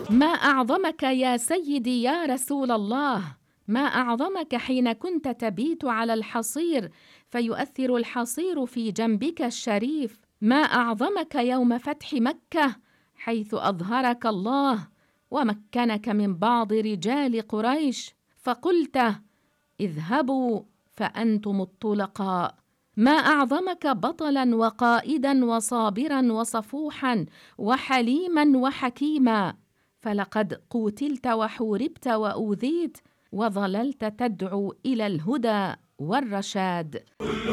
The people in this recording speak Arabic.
ما أعظمك يا سيدي يا رسول الله، ما أعظمك حين كنت تبيت على الحصير فيؤثر الحصير في جنبك الشريف، ما أعظمك يوم فتح مكة حيث أظهرك الله ومكنك من بعض رجال قريش فقلت اذهبوا فأنتم الطلقاء، ما أعظمك بطلاً وقائداً وصابراً وصفوحاً وحليماً وحكيماً، فلقد قوتلت وحوربت وأوذيت وظللت تدعو إلى الهدى والرشاد.